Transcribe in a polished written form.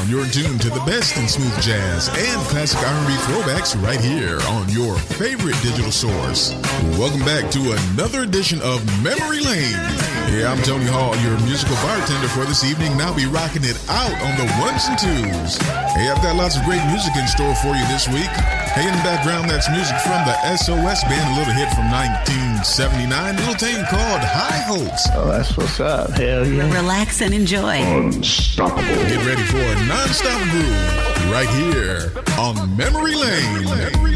down. You're in tune to the best in smooth jazz and classic R&B throwbacks right here on your favorite digital source. Welcome back to another edition of Memory Lane. Hey, I'm Tony Hall, your musical bartender for this evening, and I'll be rocking it out on the ones and twos. Hey, I've got lots of great music in store for you this week. Hey, in the background, that's music from the SOS Band, a little hit from 1979, little thing called High Hopes. Oh, that's what's up. Hell yeah. Relax and enjoy. Unstoppable. Get ready for a non-stop groove right here on Memory Lane.